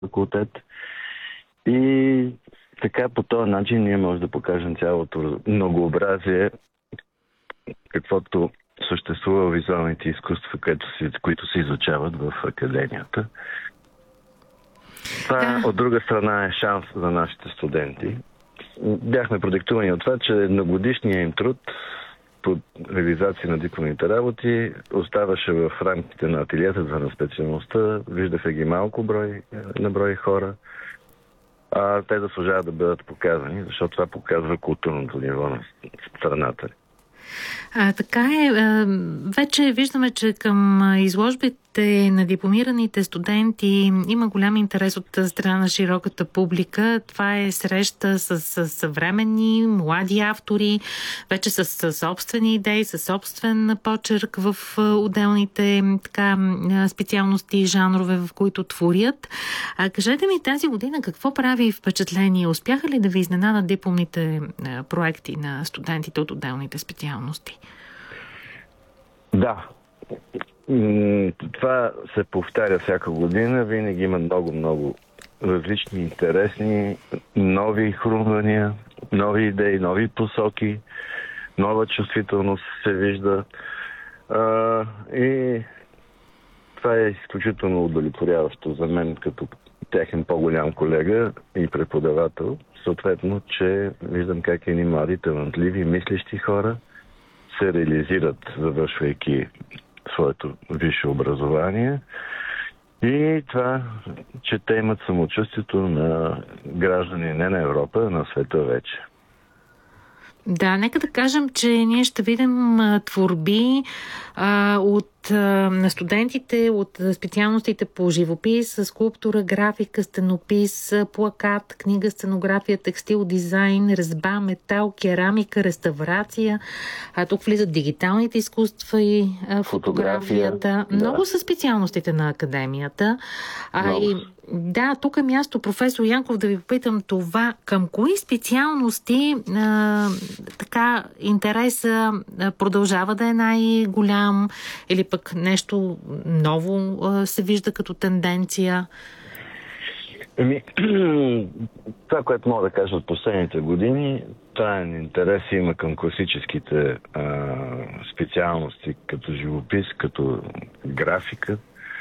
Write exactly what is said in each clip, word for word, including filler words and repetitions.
факултет. И така по този начин ние може да покажем цялото многообразие, каквото съществува в визуалните изкуства, които се, които се изучават в академията. Това, от друга страна, е шанс за нашите студенти. Бяхме продиктувани от това, че едногодишният им труд по реализация на дипломните работи оставаше в рамките на ателиета на специалността. Виждаха ги малко брой, на брой хора. А те заслужават да бъдат показани, защото това показва културното ниво на страната. А, така е. А, вече виждаме, че към изложбите на дипломираните студенти има голям интерес от страна на широката публика. Това е среща с, с съвременни, млади автори, вече с, с собствени идеи, с собствен почерк в отделните така, специалности и жанрове, в които творят. А, кажете ми тази година какво прави впечатление? Успяха ли да ви изненадат дипломните проекти на студентите от отделните специалности? Да. Това се повтаря всяка година. Винаги има много-много различни, интересни, нови хрумвания, нови идеи, нови посоки, нова чувствителност се вижда. А, и това е изключително удовлетворяващо за мен като техен по-голям колега и преподавател. Съответно, че виждам как едни млади, талантливи, мислещи хора се реализират, завършвайки своето висше образование. И това, че те имат самочувствието на граждани не на Европа, а на света вече. Да, нека да кажем, че ние ще видим а, творби а, от а, на студентите от специалностите по живопис, скулптура, графика, стенопис, плакат, книга, сценография, текстил, дизайн, резба, метал, керамика, реставрация. А тук влизат дигиталните изкуства и а, фотографията. Фотография, Много да. са специалностите на академията. А, и, да, тук е място, професор Янков, да ви попитам това. Към кои специалности а, така интереса а, продължава да е най-голям или пък нещо ново а, се вижда като тенденция? Ами, това, което мога да кажа от последните години, траен интерес има към класическите а, специалности, като живопис, като графика,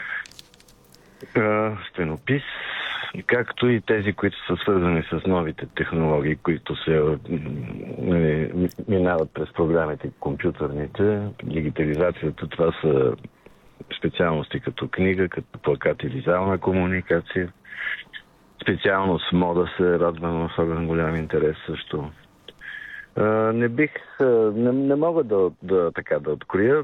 а, стенопис, както и тези, които са свързани с новите технологии, които се нали, минават през програмите компютърните, дигитализацията. Това са специалности като книга, като плакат и визуална комуникация. Специалност мода се радва на особено голям интерес също. А, не бих, не, не мога да, да, така, да откроя.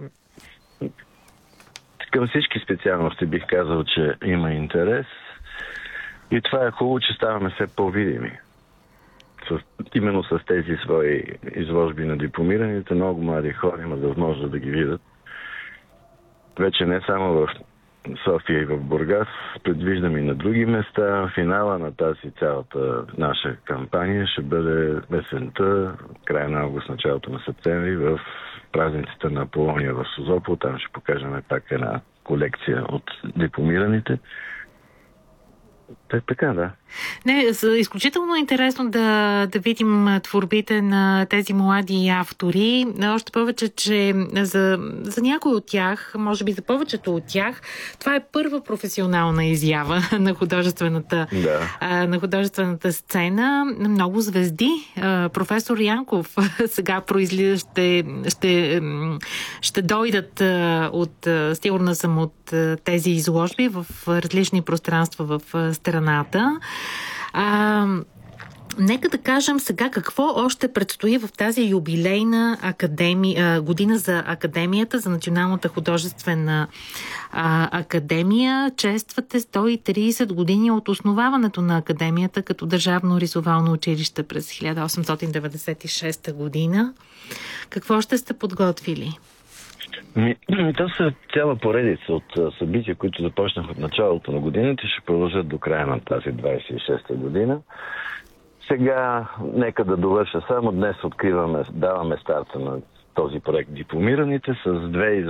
Към всички специалности бих казал, че има интерес. И това е хубаво, че ставаме все по-видими. С, именно с тези свои изложби на дипломираните, много млади хора имат възможност да ги видят. Вече не само в София и в Бургас, предвиждам и на други места. Финала на тази цялата наша кампания ще бъде есента, края на август, началото на септември, в празниците на Аполония в Созопол. Там ще покажем пак една колекция от дипломираните. Те, така, да. Не, изключително интересно да, да видим творбите на тези млади автори. Още повече, че за, за някой от тях, може би за повечето от тях, това е първа професионална изява на художествената, да. на художествената сцена. Много звезди. Професор Янков сега произли, ще, ще, ще дойдат от, сигурна съм, от тези изложби в различни пространства в страната. А, нека да кажем сега какво още предстои в тази юбилейна академия, година за Академията, за Националната художествена а, академия. Чествате сто и трийсет години от основаването на Академията като държавно рисувално училище през хиляда осемстотин деветдесет и шеста година. Какво ще сте подготвили? Това са цяла поредица от събития, които започнаха от началото на годината и ще продължат до края на тази двадесет и шеста година. Сега, нека да довърша само. Днес откриваме, даваме старта на този проект дипломираните с две